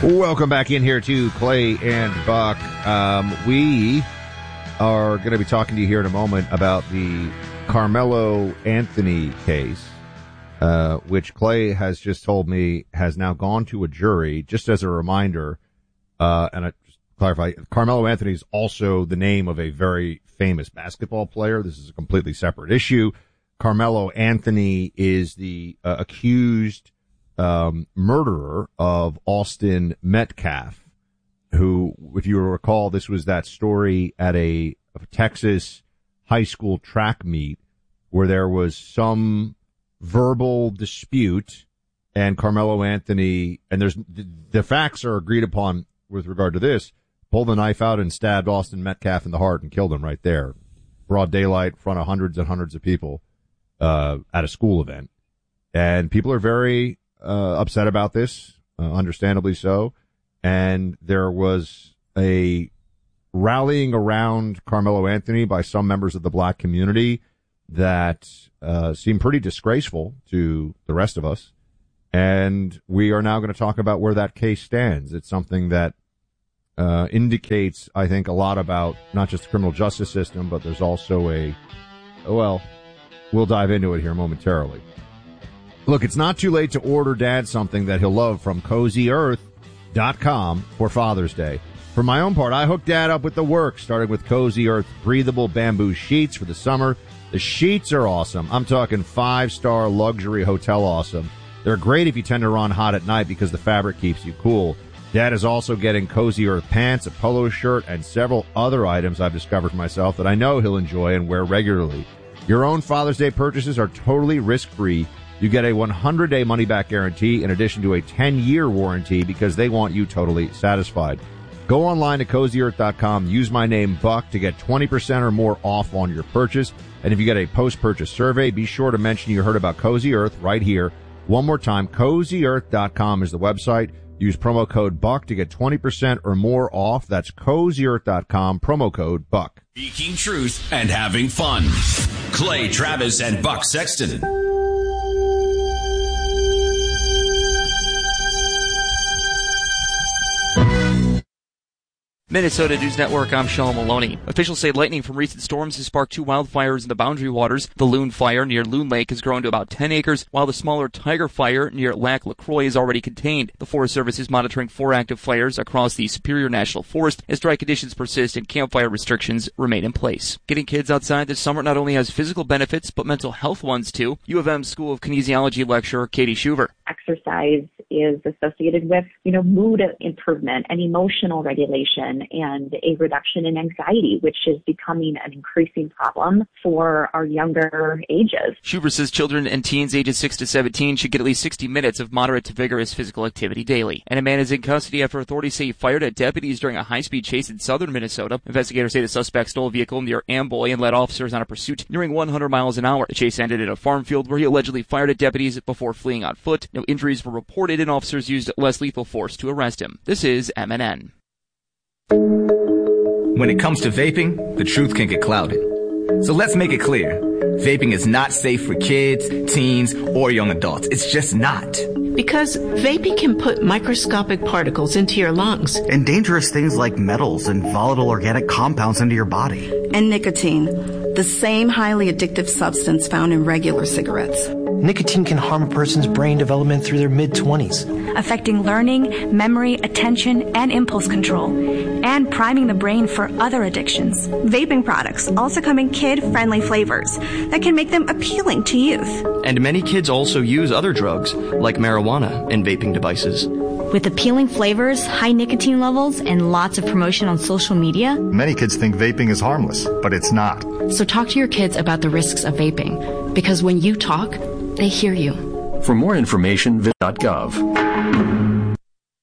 Welcome back in here to Clay and Buck. We are going to be talking to you here in a moment about the Carmelo Anthony case, which Clay has just told me has now gone to a jury. Just as a reminder, and I just clarify, Carmelo Anthony is also the name of a very famous basketball player. This is a completely separate issue. Carmelo Anthony is the accused murderer of Austin Metcalf, who, if you recall, this was that story at a Texas high school track meet where there was some verbal dispute, and Carmelo Anthony, and the facts are agreed upon with regard to this, pulled the knife out and stabbed Austin Metcalf in the heart and killed him right there. Broad daylight in front of hundreds and hundreds of people at a school event. And people are very upset about this, understandably so. And there was a rallying around Carmelo Anthony by some members of the black community that seemed pretty disgraceful to the rest of us. And we are now going to talk about where that case stands. It's something that indicates, I think, a lot about not just the criminal justice system, but there's also we'll dive into it here momentarily. Look, it's not too late to order Dad something that he'll love from CozyEarth.com for Father's Day. For my own part, I hooked Dad up with the works, starting with Cozy Earth breathable bamboo sheets for the summer. The sheets are awesome. I'm talking 5-star luxury hotel awesome. They're great if you tend to run hot at night because the fabric keeps you cool. Dad is also getting Cozy Earth pants, a polo shirt, and several other items I've discovered for myself that I know he'll enjoy and wear regularly. Your own Father's Day purchases are totally risk-free. You get a 100-day money-back guarantee in addition to a 10-year warranty because they want you totally satisfied. Go online to CozyEarth.com, use my name Buck to get 20% or more off on your purchase. And if you get a post-purchase survey, be sure to mention you heard about Cozy Earth right here. One more time, CozyEarth.com is the website. Use promo code Buck to get 20% or more off. That's CozyEarth.com, promo code Buck. Speaking truth and having fun. Clay Travis and Buck Sexton. Minnesota News Network, I'm Sean Maloney. Officials say lightning from recent storms has sparked 2 wildfires in the Boundary Waters. The Loon Fire near Loon Lake has grown to about 10 acres, while the smaller Tiger Fire near Lac LaCroix is already contained. The Forest Service is monitoring 4 active fires across the Superior National Forest as dry conditions persist and campfire restrictions remain in place. Getting kids outside this summer not only has physical benefits, but mental health ones too. U of M School of Kinesiology lecturer Katie Schuver. Exercise is associated with, mood improvement and emotional regulation and a reduction in anxiety, which is becoming an increasing problem for our younger ages. Schuver says children and teens ages 6 to 17 should get at least 60 minutes of moderate to vigorous physical activity daily. And a man is in custody after authorities say he fired at deputies during a high-speed chase in southern Minnesota. Investigators say the suspect stole a vehicle near Amboy and led officers on a pursuit nearing 100 miles an hour. The chase ended at a farm field where he allegedly fired at deputies before fleeing on foot. No injuries were reported and officers used less lethal force to arrest him. This is MNN. When it comes to vaping, the truth can get clouded. So let's make it clear. Vaping is not safe for kids, teens, or young adults. It's just not. Because vaping can put microscopic particles into your lungs. And dangerous things like metals and volatile organic compounds into your body. And nicotine, the same highly addictive substance found in regular cigarettes. Nicotine can harm a person's brain development through their mid-20s, affecting learning, memory, attention, and impulse control, and priming the brain for other addictions. Vaping products also come in kid-friendly flavors that can make them appealing to youth. And many kids also use other drugs, like marijuana, in vaping devices. With appealing flavors, high nicotine levels, and lots of promotion on social media, many kids think vaping is harmless, but it's not. So talk to your kids about the risks of vaping, because when you talk, they hear you. For more information, visit .gov.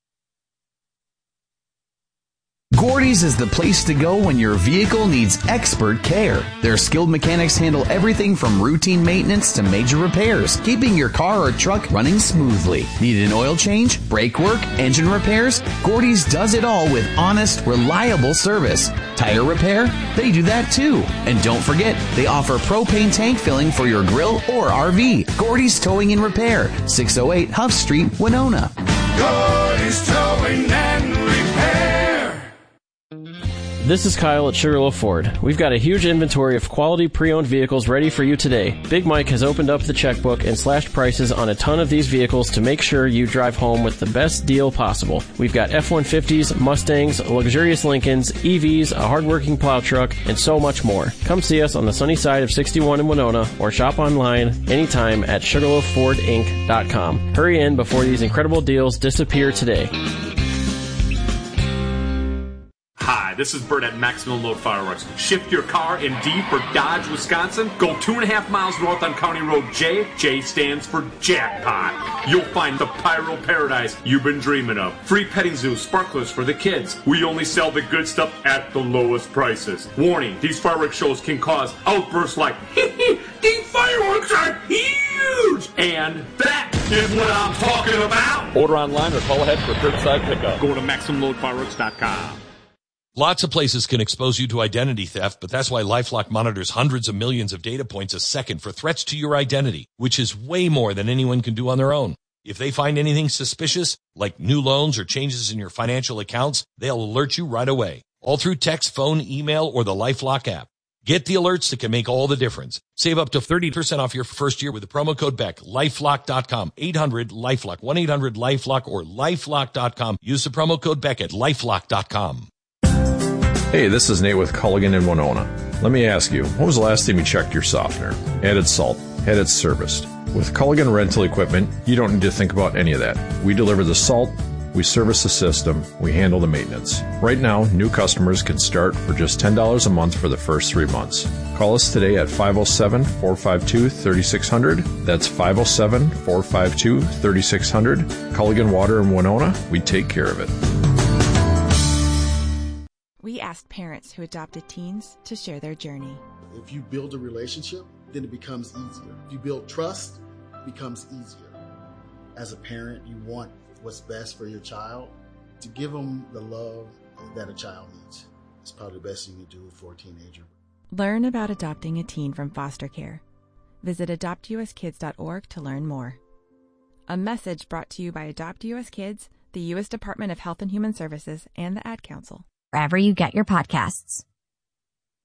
Gordy's is the place to go when your vehicle needs expert care. Their skilled mechanics handle everything from routine maintenance to major repairs, keeping your car or truck running smoothly. Need an oil change, brake work, engine repairs? Gordy's does it all with honest, reliable service. Tire repair? They do that too. And don't forget, they offer propane tank filling for your grill or RV. Gordy's Towing and Repair, 608 Huff Street, Winona. Gordy's Towing and Repair. This is Kyle at Sugarloaf Ford. We've got a huge inventory of quality pre-owned vehicles ready for you today. Big Mike has opened up the checkbook and slashed prices on a ton of these vehicles to make sure you drive home with the best deal possible. We've got F-150s, Mustangs, luxurious Lincolns, EVs, a hardworking plow truck, and so much more. Come see us on the sunny side of 61 in Winona or shop online anytime at SugarloafFordInc.com. Hurry in before these incredible deals disappear today. Hi, this is Bert at Maximum Load Fireworks. Shift your car in D for Dodge, Wisconsin. Go 2.5 miles north on County Road J. J stands for jackpot. You'll find the pyro paradise you've been dreaming of. Free petting zoo, sparklers for the kids. We only sell the good stuff at the lowest prices. Warning, these fireworks shows can cause outbursts like, these fireworks are huge! And that is what I'm talking about. Order online or call ahead for curbside pickup. Go to MaximumLoadFireworks.com. Lots of places can expose you to identity theft, but that's why LifeLock monitors hundreds of millions of data points a second for threats to your identity, which is way more than anyone can do on their own. If they find anything suspicious, like new loans or changes in your financial accounts, they'll alert you right away, all through text, phone, email, or the LifeLock app. Get the alerts that can make all the difference. Save up to 30% off your first year with the promo code BECK. LifeLock.com, 800-LifeLock, 1-800-LifeLock, or LifeLock.com. Use the promo code BECK at LifeLock.com. Hey, this is Nate with Culligan in Winona. Let me ask you, when was the last time you checked your softener, added salt, had it serviced? With Culligan rental equipment, you don't need to think about any of that. We deliver the salt, we service the system, we handle the maintenance. Right now, new customers can start for just $10 a month for the first 3 months. Call us today at 507-452-3600. That's 507-452-3600. Culligan Water in Winona, we take care of it. We asked parents who adopted teens to share their journey. If you build a relationship, then it becomes easier. If you build trust, it becomes easier. As a parent, you want what's best for your child. To give them the love that a child needs. It's probably the best you can do for a teenager. Learn about adopting a teen from foster care. Visit adoptuskids.org to learn more. A message brought to you by Adopt US Kids, the U.S. Department of Health and Human Services, and the Ad Council. Wherever you get your podcasts.